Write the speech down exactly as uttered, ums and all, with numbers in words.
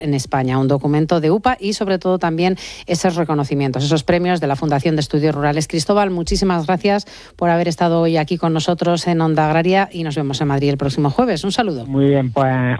en España, un documento de U P A y sobre todo también esos reconocimientos, esos premios de la Fundación de Estudios Rurales. Cristóbal, muchísimas gracias por haber estado hoy aquí con nosotros en Onda Agraria y nos vemos en Madrid el próximo jueves. Un saludo. Muy bien, pues